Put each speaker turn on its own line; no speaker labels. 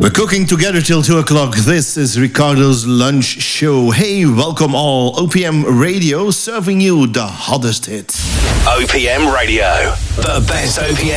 We're cooking together till 2 o'clock. This is Ricardo's Lunch Show. Hey, welcome all. OPM Radio serving you the hottest hits.
OPM Radio, the best OPM